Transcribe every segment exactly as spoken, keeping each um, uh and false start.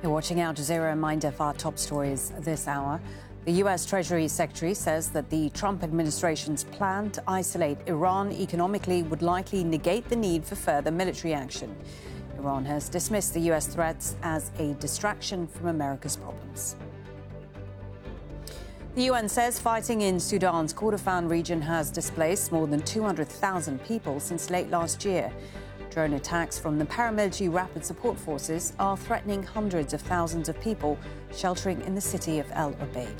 You're watching Al Jazeera and MindF, our top stories this hour. The U S Treasury Secretary says that the Trump administration's plan to isolate Iran economically would likely negate the need for further military action. Iran has dismissed the U S threats as a distraction from America's problems. The U N says fighting in Sudan's Kordofan region has displaced more than two hundred thousand people since late last year. Drone attacks from the paramilitary Rapid Support Forces are threatening hundreds of thousands of people sheltering in the city of El Obeid.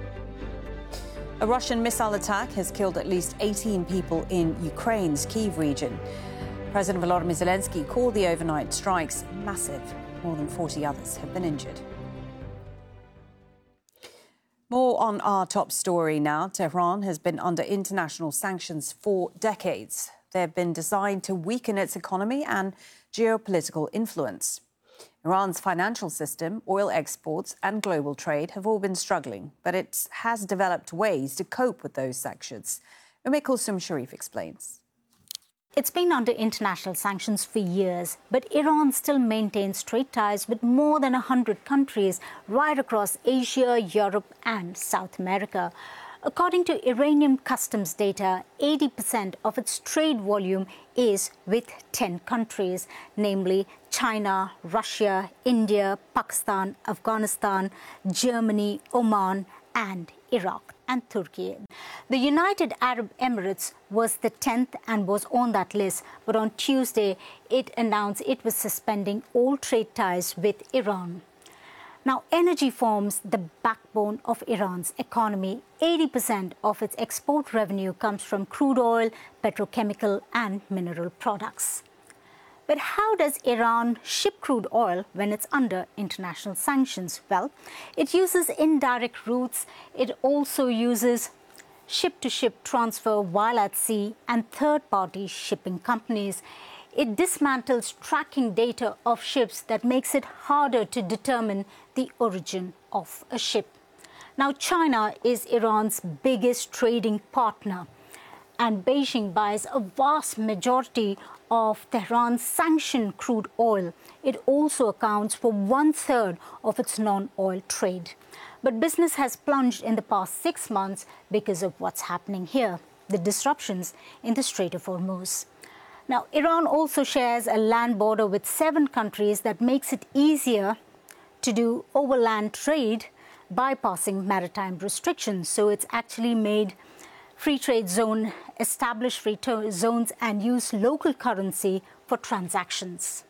A Russian missile attack has killed at least eighteen people in Ukraine's Kyiv region. President Volodymyr Zelensky called the overnight strikes massive. More than forty others have been injured. More on our top story now. Tehran has been under international sanctions for decades. They've been designed to weaken its economy and geopolitical influence. Iran's financial system, oil exports and global trade have all been struggling, but it has developed ways to cope with those sanctions. Umm Kulthum Sharif explains. It's been under international sanctions for years, but Iran still maintains trade ties with more than one hundred countries right across Asia, Europe and South America. According to Iranian customs data, eighty percent of its trade volume is with ten countries, namely China, Russia, India, Pakistan, Afghanistan, Germany, Oman and Iraq and Turkey. The United Arab Emirates was the tenth and was on that list, but on Tuesday it announced it was suspending all trade ties with Iran. Now, energy forms the backbone of Iran's economy. eighty percent of its export revenue comes from crude oil, petrochemical and mineral products. But how does Iran ship crude oil when it's under international sanctions? Well, it uses indirect routes. It also uses ship-to-ship transfer while at sea and third-party shipping companies. It dismantles tracking data of ships that makes it harder to determine the origin of a ship. Now, China is Iran's biggest trading partner, and Beijing buys a vast majority of Tehran's sanctioned crude oil. It also accounts for one-third of its non-oil trade. But business has plunged in the past six months because of what's happening here, the disruptions in the Strait of Hormuz. Now, Iran also shares a land border with seven countries that makes it easier to do overland trade, bypassing maritime restrictions. So it's actually made free trade zone, established free zones and use local currency for transactions.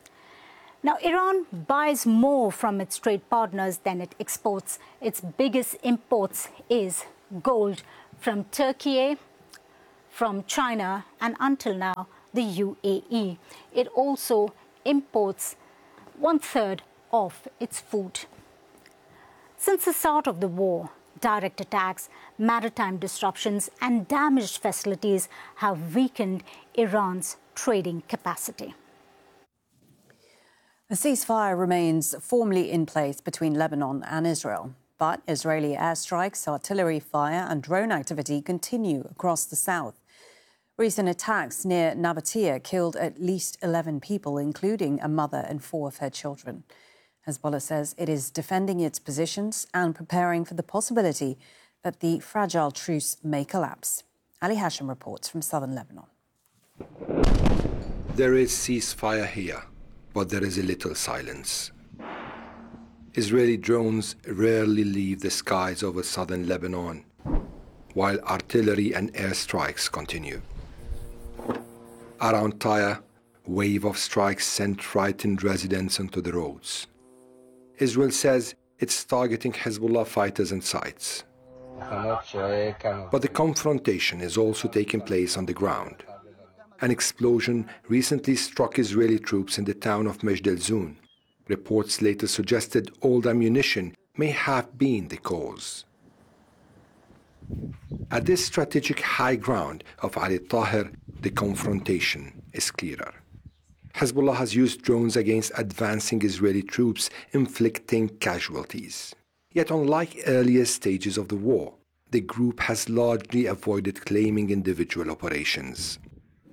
Now, Iran buys more from its trade partners than it exports. Its biggest imports is gold from Turkey, from China, and until now, the U A E. It also imports one-third of its food. Since the start of the war, direct attacks, maritime disruptions, and damaged facilities have weakened Iran's trading capacity. A ceasefire remains formally in place between Lebanon and Israel, but Israeli airstrikes, artillery fire, and drone activity continue across the south. Recent attacks near Nabatea killed at least eleven people, including a mother and four of her children. Hezbollah says it is defending its positions and preparing for the possibility that the fragile truce may collapse. Ali Hashem reports from southern Lebanon. There is ceasefire here, but there is a little silence. Israeli drones rarely leave the skies over southern Lebanon, while artillery and airstrikes continue. Around Tyre, a wave of strikes sent frightened residents onto the roads. Israel says it's targeting Hezbollah fighters and sites. But the confrontation is also taking place on the ground. An explosion recently struck Israeli troops in the town of Majd al-Zoun. Reports later suggested old ammunition may have been the cause. At this strategic high ground of Ali Tahir, the confrontation is clearer. Hezbollah has used drones against advancing Israeli troops, inflicting casualties. Yet unlike earlier stages of the war, the group has largely avoided claiming individual operations.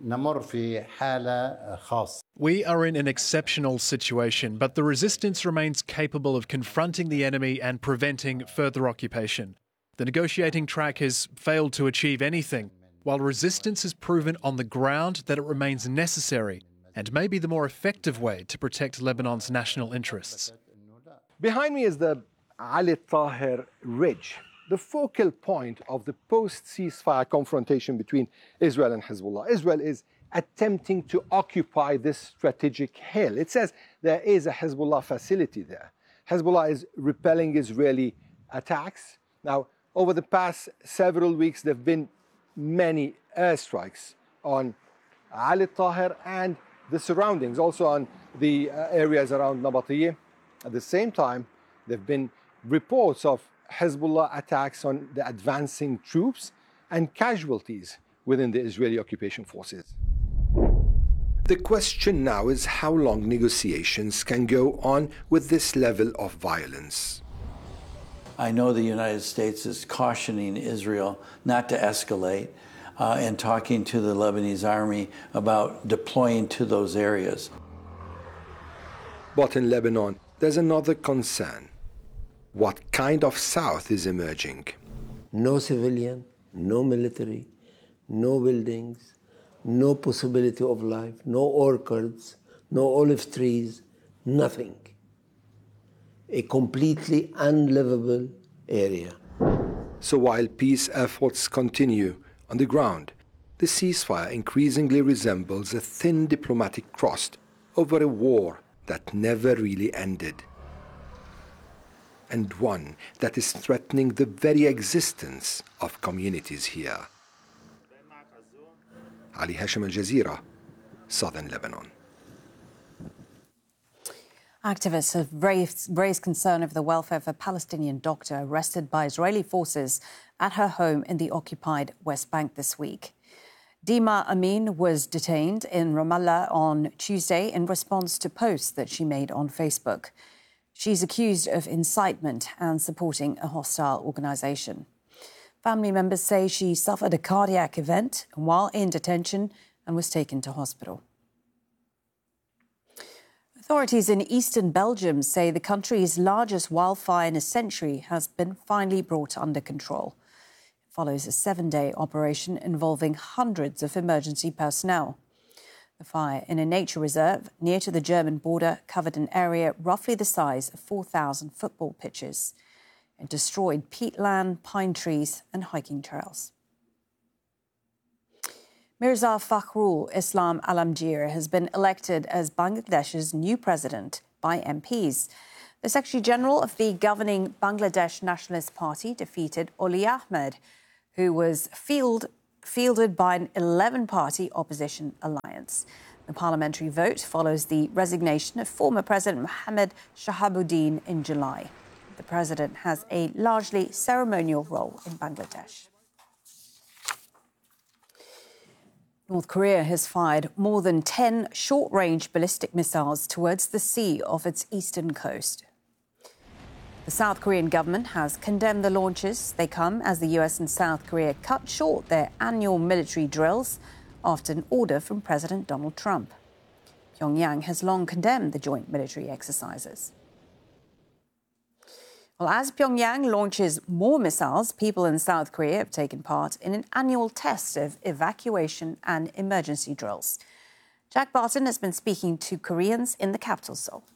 We are in an exceptional situation, but the resistance remains capable of confronting the enemy and preventing further occupation. The negotiating track has failed to achieve anything, while resistance has proven on the ground that it remains necessary and may be the more effective way to protect Lebanon's national interests. Behind me is the Ali Tahir Ridge, the focal point of the post-ceasefire confrontation between Israel and Hezbollah. Israel is attempting to occupy this strategic hill. It says there is a Hezbollah facility there. Hezbollah is repelling Israeli attacks. Now, over the past several weeks, there have been many airstrikes on Ali Tahir and the surroundings, also on the uh, areas around Nabatiyah. At the same time, there have been reports of Hezbollah attacks on the advancing troops and casualties within the Israeli occupation forces. The question now is how long negotiations can go on with this level of violence. I know the United States is cautioning Israel not to escalate uh, and talking to the Lebanese army about deploying to those areas. But in Lebanon, there's another concern. What kind of South is emerging? No civilian, no military, no buildings, no possibility of life, no orchards, no olive trees, nothing. A completely unlivable area. So while peace efforts continue on the ground, the ceasefire increasingly resembles a thin diplomatic crust over a war that never really ended, and one that is threatening the very existence of communities here. Ali Hashim, Al Jazeera, Southern Lebanon. Activists have raised, raised concern over the welfare of a Palestinian doctor arrested by Israeli forces at her home in the occupied West Bank this week. Dima Amin was detained in Ramallah on Tuesday in response to posts that she made on Facebook. She's accused of incitement and supporting a hostile organisation. Family members say she suffered a cardiac event while in detention and was taken to hospital. Authorities in eastern Belgium say the country's largest wildfire in a century has been finally brought under control. It follows a seven-day operation involving hundreds of emergency personnel. The fire in a nature reserve near to the German border covered an area roughly the size of four thousand football pitches. It destroyed peatland, pine trees and hiking trails. Mirza Fakhrul Islam Alamgir has been elected as Bangladesh's new president by M Ps. The Secretary-General of the governing Bangladesh Nationalist Party defeated Oli Ahmed, who was field fielded by an eleven-party opposition alliance. The parliamentary vote follows the resignation of former President Mohammed Shahabuddin in July. The president has a largely ceremonial role in Bangladesh. North Korea has fired more than ten short-range ballistic missiles towards the sea off its eastern coast. The South Korean government has condemned the launches. They come as the U S and South Korea cut short their annual military drills after an order from President Donald Trump. Pyongyang has long condemned the joint military exercises. Well, as Pyongyang launches more missiles, people in South Korea have taken part in an annual test of evacuation and emergency drills. Jack Barton has been speaking to Koreans in the capital, Seoul.